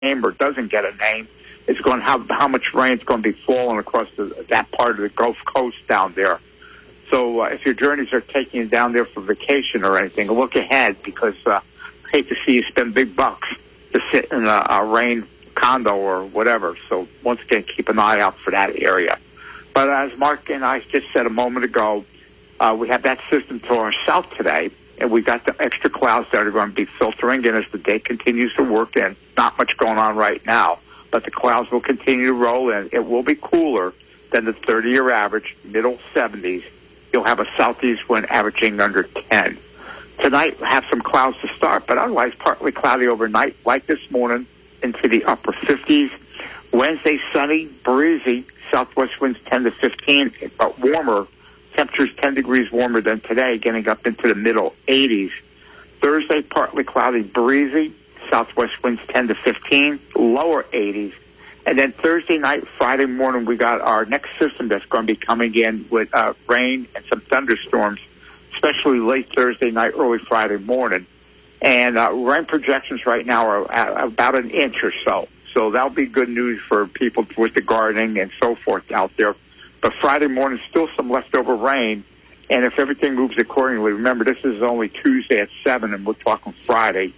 name or doesn't get a name. It's going to how much rain is going to be falling across that part of the Gulf Coast down there. So if your journeys are taking you down there for vacation or anything, look ahead, because I hate to see you spend big bucks to sit in a rain condo or whatever. So once again, keep an eye out for that area. But as Mark and I just said a moment ago, we have that system to our south today, and we've got the extra clouds that are going to be filtering in as the day continues to work in. Not much going on right now, but the clouds will continue to roll in. It will be cooler than the 30-year average, middle 70s. You'll have a southeast wind averaging under 10. Tonight, we'll have some clouds to start, but otherwise partly cloudy overnight, like this morning, into the upper 50s. Wednesday, sunny, breezy, southwest winds 10 to 15, but warmer. Temperatures 10 degrees warmer than today, getting up into the middle 80s. Thursday, partly cloudy, breezy, southwest winds 10 to 15, lower 80s. And then Thursday night, Friday morning, we got our next system that's going to be coming in with rain and some thunderstorms, especially late Thursday night, early Friday morning. And rain projections right now are at about an inch or so. So that'll be good news for people with the gardening and so forth out there. But Friday morning, still some leftover rain. And if everything moves accordingly, remember, this is only Tuesday at 7, and we're talking Friday.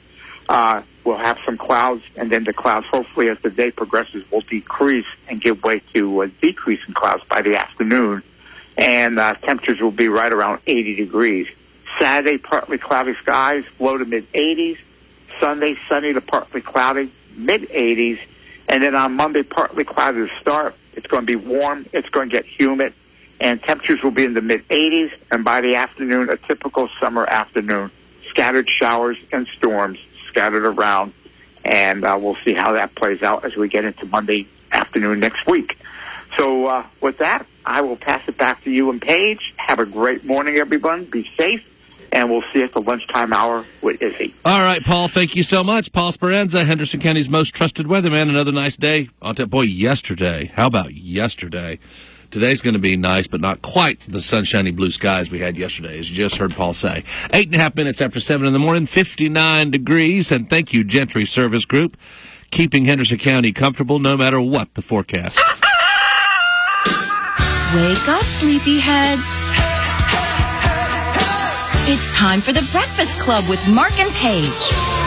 We'll have some clouds, and then the clouds, hopefully, as the day progresses, will decrease and give way to a decrease in clouds by the afternoon. And temperatures will be right around 80 degrees. Saturday, partly cloudy skies, low to mid-80s. Sunday, sunny to partly cloudy, mid-80s. And then on Monday, partly cloudy to start. It's going to be warm. It's going to get humid. And temperatures will be in the mid-80s. And by the afternoon, a typical summer afternoon. Scattered showers and storms scattered around. And we'll see how that plays out as we get into Monday afternoon next week. So with that, I will pass it back to you and Paige. Have a great morning, everyone. Be safe. And we'll see you at the lunchtime hour with Izzy. All right, Paul, thank you so much. Paul Speranza, Henderson County's most trusted weatherman. Another nice day. Yesterday. How about yesterday? Today's going to be nice, but not quite the sunshiny blue skies we had yesterday, as you just heard Paul say. 8.5 minutes after 7 in the morning, 59 degrees. And thank you, Gentry Service Group, keeping Henderson County comfortable no matter what the forecast. Wake up, sleepyheads. It's time for the Breakfast Club with Mark and Paige.